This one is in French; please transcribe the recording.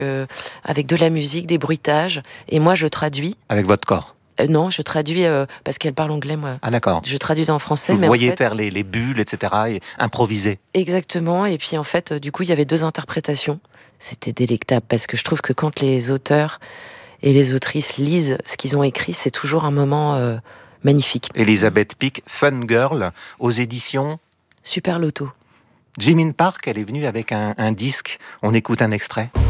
avec de la musique, des bruitages. Et moi, je traduis. Avec votre corps? Non, je traduis parce qu'elle parle anglais, moi. Ah d'accord. Je traduisais en français. Vous mais voyez en fait, faire les bulles, etc. et improviser. exactement. Et puis en fait, du coup, il y avait 2 interprétations. C'était délectable parce que je trouve que quand les auteurs et les autrices lisent ce qu'ils ont écrit, c'est toujours un moment magnifique. Elisabeth Pic, Fun Girl, aux éditions Super Loto. Jimin Park, elle est venue avec un disque. On écoute un extrait.